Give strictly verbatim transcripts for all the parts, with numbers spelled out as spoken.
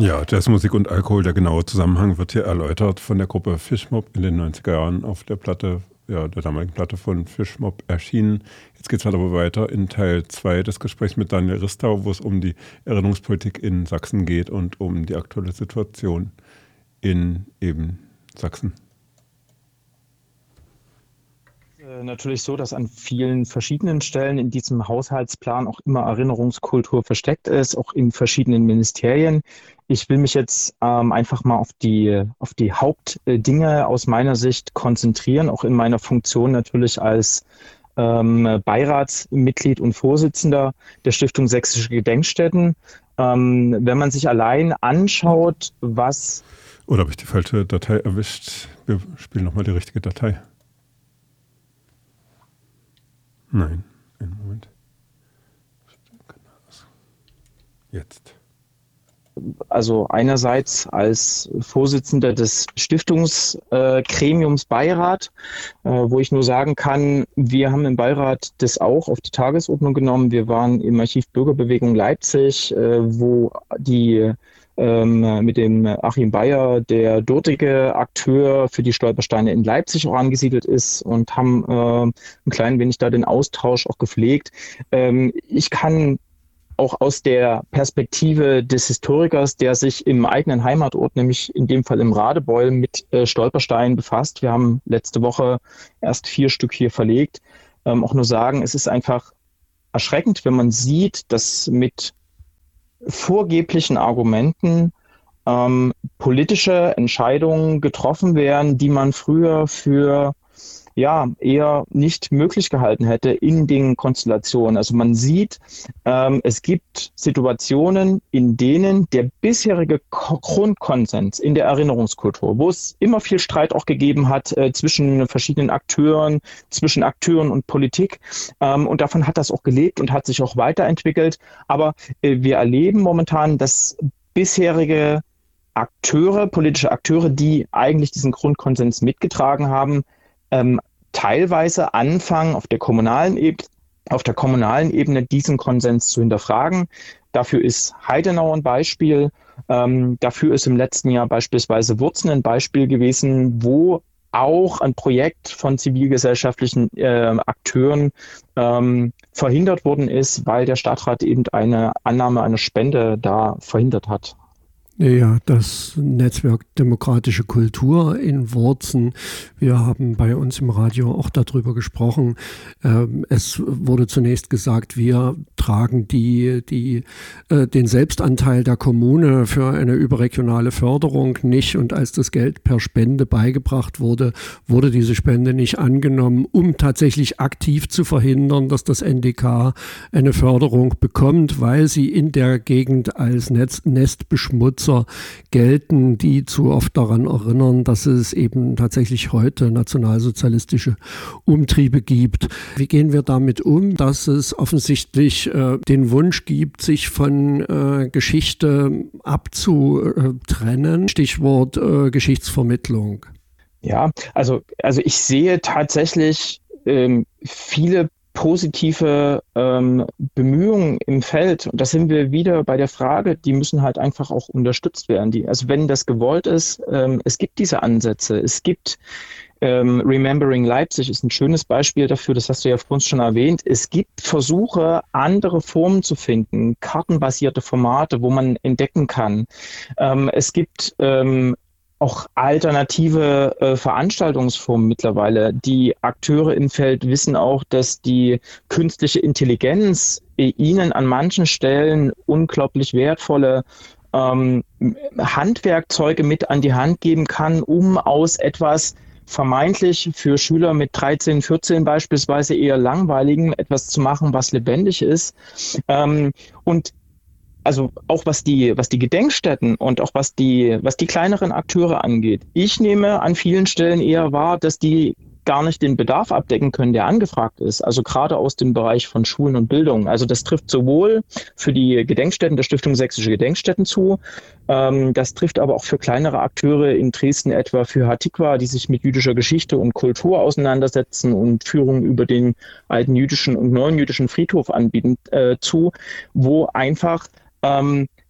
Ja, Jazzmusik und Alkohol, der genaue Zusammenhang wird hier erläutert von der Gruppe Fishmob in den neunziger Jahren auf der Platte, ja, der damaligen Platte von Fishmob erschienen. Jetzt geht es aber weiter in Teil zwei des Gesprächs mit Daniel Ristau, wo es um die Erinnerungspolitik in Sachsen geht und um die aktuelle Situation in eben Sachsen. Natürlich so, dass an vielen verschiedenen Stellen in diesem Haushaltsplan auch immer Erinnerungskultur versteckt ist, auch in verschiedenen Ministerien. Ich will mich jetzt ähm, einfach mal auf die, auf die Hauptdinge aus meiner Sicht konzentrieren, auch in meiner Funktion natürlich als ähm, Beiratsmitglied und Vorsitzender der Stiftung Sächsische Gedenkstätten. Ähm, wenn man sich allein anschaut, was... Oder habe ich die falsche Datei erwischt? Wir spielen nochmal die richtige Datei. Nein, einen Moment. Jetzt. Also einerseits als Vorsitzender des Stiftungsgremiums äh, Beirat, äh, wo ich nur sagen kann, wir haben im Beirat das auch auf die Tagesordnung genommen. Wir waren im Archiv Bürgerbewegung Leipzig, äh, wo die ähm, mit dem Achim Bayer, der dortige Akteur für die Stolpersteine in Leipzig auch angesiedelt ist, und haben äh, ein klein wenig da den Austausch auch gepflegt. Ähm, ich kann auch aus der Perspektive des Historikers, der sich im eigenen Heimatort, nämlich in dem Fall im Radebeul, mit äh, Stolpersteinen befasst. Wir haben letzte Woche erst vier Stück hier verlegt. Ähm, auch nur sagen, es ist einfach erschreckend, wenn man sieht, dass mit vorgeblichen Argumenten ähm, politische Entscheidungen getroffen werden, die man früher für ja eher nicht möglich gehalten hätte in den Konstellationen. Also man sieht, ähm, es gibt Situationen, in denen der bisherige Ko- Grundkonsens in der Erinnerungskultur, wo es immer viel Streit auch gegeben hat äh, zwischen verschiedenen Akteuren, zwischen Akteuren und Politik, ähm, und davon hat das auch gelebt und hat sich auch weiterentwickelt. Aber äh, wir erleben momentan, dass bisherige Akteure, politische Akteure, die eigentlich diesen Grundkonsens mitgetragen haben, Ähm, teilweise anfangen, auf der kommunalen Ebene, auf der kommunalen Ebene diesen Konsens zu hinterfragen. Dafür ist Heidenau ein Beispiel. Ähm, dafür ist im letzten Jahr beispielsweise Wurzen ein Beispiel gewesen, wo auch ein Projekt von zivilgesellschaftlichen äh, Akteuren ähm, verhindert worden ist, weil der Stadtrat eben eine Annahme einer Spende da verhindert hat. Ja, das Netzwerk Demokratische Kultur in Wurzen. Wir haben bei uns im Radio auch darüber gesprochen. Es wurde zunächst gesagt, wir tragen die, die, den Selbstanteil der Kommune für eine überregionale Förderung nicht. Und als das Geld per Spende beigebracht wurde, wurde diese Spende nicht angenommen, um tatsächlich aktiv zu verhindern, dass das N D K eine Förderung bekommt, weil sie in der Gegend als Netz, Nestbeschmutzer gelten, die zu oft daran erinnern, dass es eben tatsächlich heute nationalsozialistische Umtriebe gibt. Wie gehen wir damit um, dass es offensichtlich äh, den Wunsch gibt, sich von äh, Geschichte abzutrennen? Stichwort äh, Geschichtsvermittlung. Ja, also, also ich sehe tatsächlich ähm, viele positive ähm, Bemühungen im Feld. Und da sind wir wieder bei der Frage, die müssen halt einfach auch unterstützt werden. Die, also wenn das gewollt ist, ähm, es gibt diese Ansätze. Es gibt ähm, Remembering Leipzig ist ein schönes Beispiel dafür, das hast du ja vorhin schon erwähnt. Es gibt Versuche, andere Formen zu finden, kartenbasierte Formate, wo man entdecken kann. Ähm, es gibt ähm, auch alternative äh, Veranstaltungsformen mittlerweile. Die Akteure im Feld wissen auch, dass die künstliche Intelligenz äh, ihnen an manchen Stellen unglaublich wertvolle ähm, Handwerkzeuge mit an die Hand geben kann, um aus etwas vermeintlich für Schüler mit dreizehn, vierzehn beispielsweise eher langweiligen etwas zu machen, was lebendig ist. Ähm, und Also auch was die, was die Gedenkstätten und auch was die, was die kleineren Akteure angeht. Ich nehme an vielen Stellen eher wahr, dass die gar nicht den Bedarf abdecken können, der angefragt ist. Also gerade aus dem Bereich von Schulen und Bildung. Also das trifft sowohl für die Gedenkstätten der Stiftung Sächsische Gedenkstätten zu. Ähm, das trifft aber auch für kleinere Akteure in Dresden, etwa für Hatikwa, die sich mit jüdischer Geschichte und Kultur auseinandersetzen und Führungen über den alten jüdischen und neuen jüdischen Friedhof anbieten, äh, zu, wo einfach ähm,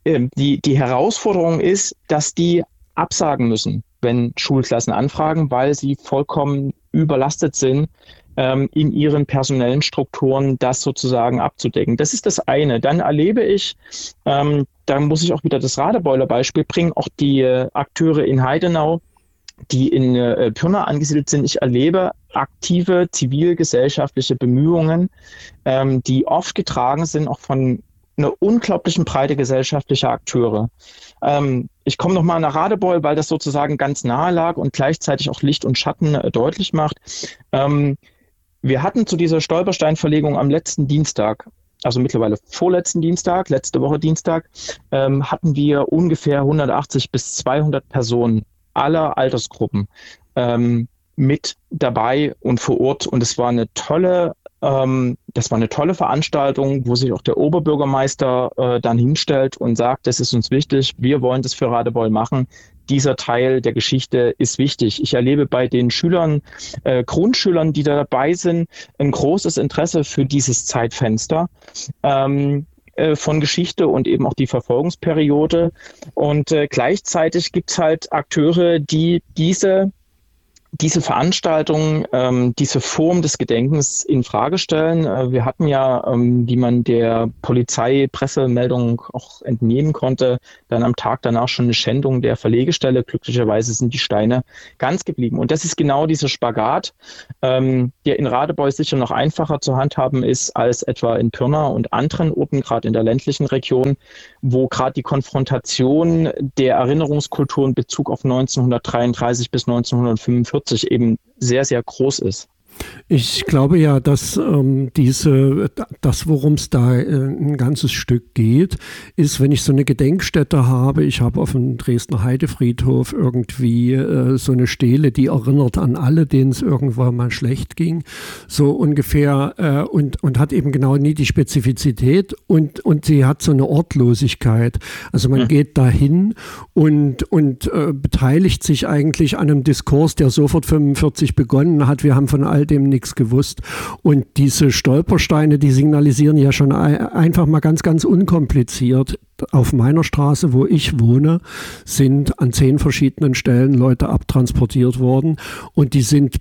äh, die, die Herausforderung ist, dass die absagen müssen, wenn Schulklassen anfragen, weil sie vollkommen überlastet sind, ähm, in ihren personellen Strukturen das sozusagen abzudecken. Das ist das eine. Dann erlebe ich, ähm, da muss ich auch wieder das Radebeuler Beispiel bringen, auch die äh, Akteure in Heidenau, die in äh, Pirna angesiedelt sind. Ich erlebe aktive zivilgesellschaftliche Bemühungen, ähm, die oft getragen sind, auch von einer unglaublichen Breite gesellschaftlicher Akteure. Ähm, ich komme nochmal nach Radebeul, weil das sozusagen ganz nahe lag und gleichzeitig auch Licht und Schatten äh, deutlich macht. Ähm, wir hatten zu dieser Stolpersteinverlegung am letzten Dienstag, also mittlerweile vorletzten Dienstag, letzte Woche Dienstag, ähm, hatten wir ungefähr hundertachtzig bis zweihundert Personen aller Altersgruppen ähm, mit dabei und vor Ort. Und es war eine tolle, ähm, das war eine tolle Veranstaltung, wo sich auch der Oberbürgermeister äh, dann hinstellt und sagt, das ist uns wichtig, wir wollen das für Radebeul machen. Dieser Teil der Geschichte ist wichtig. Ich erlebe bei den Schülern, äh, Grundschülern, die da dabei sind, ein großes Interesse für dieses Zeitfenster ähm, äh, von Geschichte und eben auch die Verfolgungsperiode. Und äh, gleichzeitig gibt es halt Akteure, die diese diese Veranstaltung, ähm, diese Form des Gedenkens in Frage stellen. Äh, wir hatten ja, ähm, wie man der Polizeipressemeldung auch entnehmen konnte, dann am Tag danach schon eine Schändung der Verlegestelle. Glücklicherweise sind die Steine ganz geblieben. Und das ist genau dieser Spagat, ähm, der in Radebeul sicher noch einfacher zu handhaben ist als etwa in Pirna und anderen Orten, gerade in der ländlichen Region, wo gerade die Konfrontation der Erinnerungskultur in Bezug auf neunzehnhundertdreiunddreißig bis neunzehnhundertfünfundvierzig eben sehr, sehr groß ist. Ich glaube ja, dass ähm, diese, das, worum es da äh, ein ganzes Stück geht, ist, wenn ich so eine Gedenkstätte habe, ich habe auf dem Dresdner Heidefriedhof irgendwie äh, so eine Stele, die erinnert an alle, denen es irgendwann mal schlecht ging, so ungefähr, äh, und, und hat eben genau nie die Spezifizität und, und sie hat so eine Ortlosigkeit. Also man ja. geht dahin und, und äh, beteiligt sich eigentlich an einem Diskurs, der sofort fünfundvierzig begonnen hat. Wir haben von all dem nichts gewusst. Und diese Stolpersteine, die signalisieren ja schon einfach mal ganz, ganz unkompliziert. Auf meiner Straße, wo ich wohne, sind an zehn verschiedenen Stellen Leute abtransportiert worden und die sind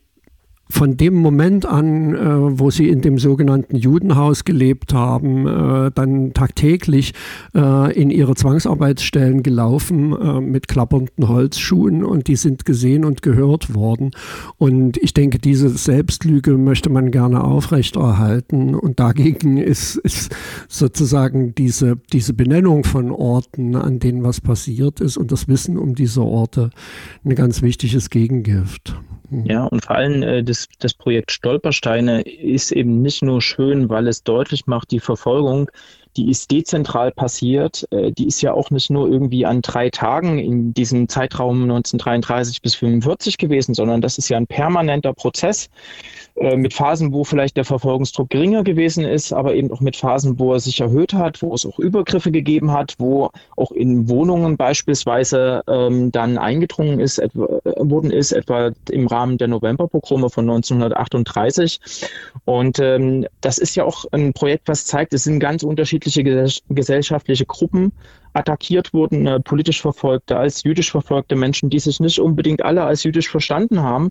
von dem Moment an, äh, wo sie in dem sogenannten Judenhaus gelebt haben, äh, dann tagtäglich äh, in ihre Zwangsarbeitsstellen gelaufen äh, mit klappernden Holzschuhen und die sind gesehen und gehört worden. Und ich denke, diese Selbstlüge möchte man gerne aufrechterhalten und dagegen ist, ist sozusagen diese, diese Benennung von Orten, an denen was passiert ist und das Wissen um diese Orte ein ganz wichtiges Gegengift. Ja, und vor allem äh, das, das Projekt Stolpersteine ist eben nicht nur schön, weil es deutlich macht, die Verfolgung, die ist dezentral passiert. Äh, die ist ja auch nicht nur irgendwie an drei Tagen in diesem Zeitraum neunzehnhundertdreiunddreißig bis fünfundvierzig gewesen, sondern das ist ja ein permanenter Prozess äh, mit Phasen, wo vielleicht der Verfolgungsdruck geringer gewesen ist, aber eben auch mit Phasen, wo er sich erhöht hat, wo es auch Übergriffe gegeben hat, wo auch in Wohnungen beispielsweise ähm, dann eingedrungen ist, etwa, äh, worden ist, etwa im Rahmen der Novemberpogrome von neunzehnhundertachtunddreißig. Und ähm, das ist ja auch ein Projekt, was zeigt, es sind ganz unterschiedliche ges- gesellschaftliche Gruppen attackiert wurden, äh, politisch Verfolgte, als jüdisch verfolgte Menschen, die sich nicht unbedingt alle als jüdisch verstanden haben.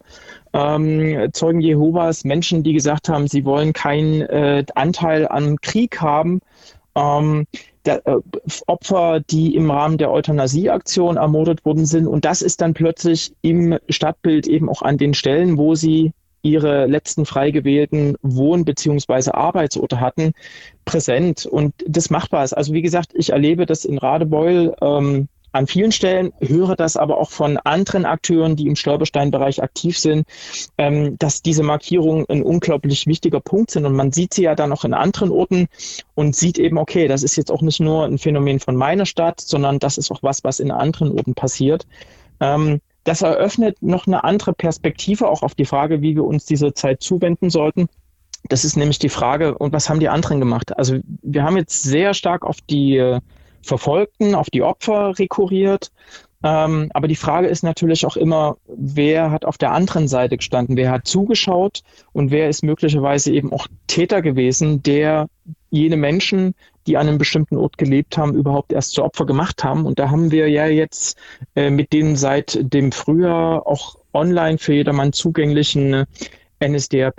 Ähm, Zeugen Jehovas, Menschen, die gesagt haben, sie wollen keinen äh, Anteil am Krieg haben. Ähm, der, äh, Opfer, die im Rahmen der Euthanasieaktion ermordet worden sind. Und das ist dann plötzlich im Stadtbild eben auch an den Stellen, wo sie ihre letzten frei gewählten Wohn- bzw. Arbeitsorte hatten, präsent. Und das macht was. Also wie gesagt, ich erlebe das in Radebeul ähm, an vielen Stellen, höre das aber auch von anderen Akteuren, die im Stolpersteinbereich aktiv sind, ähm, dass diese Markierungen ein unglaublich wichtiger Punkt sind. Und man sieht sie ja dann auch in anderen Orten und sieht eben, okay, das ist jetzt auch nicht nur ein Phänomen von meiner Stadt, sondern das ist auch was, was in anderen Orten passiert. Ähm, Das eröffnet noch eine andere Perspektive auch auf die Frage, wie wir uns dieser Zeit zuwenden sollten. Das ist nämlich die Frage, und was haben die anderen gemacht? Also wir haben jetzt sehr stark auf die Verfolgten, auf die Opfer rekurriert. Ähm, aber die Frage ist natürlich auch immer, wer hat auf der anderen Seite gestanden? Wer hat zugeschaut und wer ist möglicherweise eben auch Täter gewesen, der jene Menschen, die an einem bestimmten Ort gelebt haben, überhaupt erst zu Opfer gemacht haben. Und da haben wir ja jetzt äh, mit den seit dem Frühjahr auch online für jedermann zugänglichen N S D A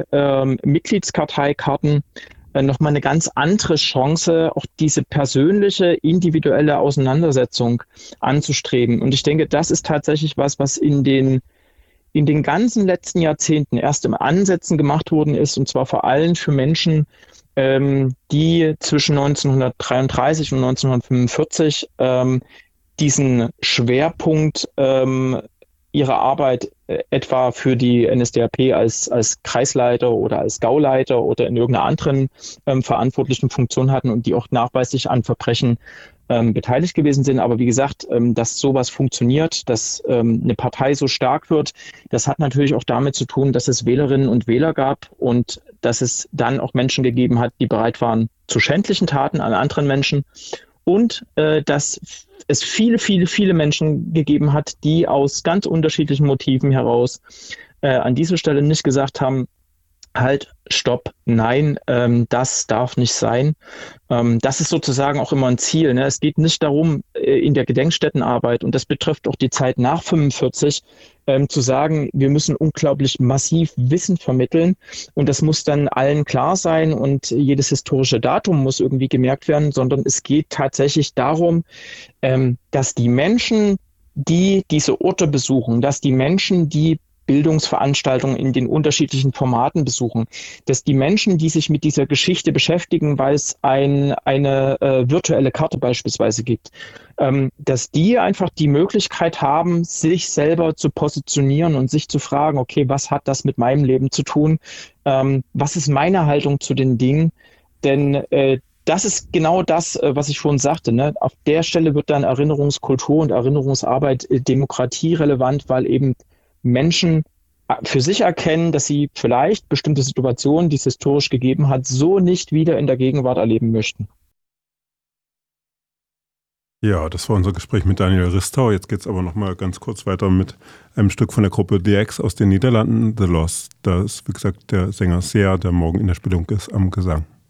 P-Mitgliedskarteikarten äh, nochmal eine ganz andere Chance, auch diese persönliche, individuelle Auseinandersetzung anzustreben. Und ich denke, das ist tatsächlich was, was in den in den ganzen letzten Jahrzehnten erst im Ansätzen gemacht worden ist, und zwar vor allem für Menschen, ähm, die zwischen neunzehnhundertdreiunddreißig und neunzehnhundertfünfundvierzig ähm, diesen Schwerpunkt ähm, ihrer Arbeit äh, etwa für die N S D A P als, als Kreisleiter oder als Gauleiter oder in irgendeiner anderen ähm, verantwortlichen Funktion hatten und die auch nachweislich an Verbrechen ähm, beteiligt gewesen sind. Aber wie gesagt, ähm, dass sowas funktioniert, dass ähm, eine Partei so stark wird, das hat natürlich auch damit zu tun, dass es Wählerinnen und Wähler gab und dass es dann auch Menschen gegeben hat, die bereit waren zu schändlichen Taten an anderen Menschen. Und äh, dass es viele, viele, viele Menschen gegeben hat, die aus ganz unterschiedlichen Motiven heraus äh, an dieser Stelle nicht gesagt haben, halt, stopp, nein, ähm, das darf nicht sein. Ähm, das ist sozusagen auch immer ein Ziel. Ne? Es geht nicht darum, äh, in der Gedenkstättenarbeit, und das betrifft auch die Zeit nach fünfundvierzig, ähm, zu sagen, wir müssen unglaublich massiv Wissen vermitteln und das muss dann allen klar sein und jedes historische Datum muss irgendwie gemerkt werden, sondern es geht tatsächlich darum, ähm, dass die Menschen, die diese Orte besuchen, dass die Menschen, die Bildungsveranstaltungen in den unterschiedlichen Formaten besuchen, dass die Menschen, die sich mit dieser Geschichte beschäftigen, weil es ein, eine äh, virtuelle Karte beispielsweise gibt, ähm, dass die einfach die Möglichkeit haben, sich selber zu positionieren und sich zu fragen, okay, was hat das mit meinem Leben zu tun? Ähm, was ist meine Haltung zu den Dingen? Denn äh, das ist genau das, was ich vorhin sagte. Ne? Auf der Stelle wird dann Erinnerungskultur und Erinnerungsarbeit äh, demokratierelevant, weil eben Menschen für sich erkennen, dass sie vielleicht bestimmte Situationen, die es historisch gegeben hat, so nicht wieder in der Gegenwart erleben möchten. Ja, das war unser Gespräch mit Daniel Ristau. Jetzt geht es aber noch mal ganz kurz weiter mit einem Stück von der Gruppe The X aus den Niederlanden, The Lost. Da ist, wie gesagt, der Sänger Seer, der morgen in der Spielung ist, am Gesang.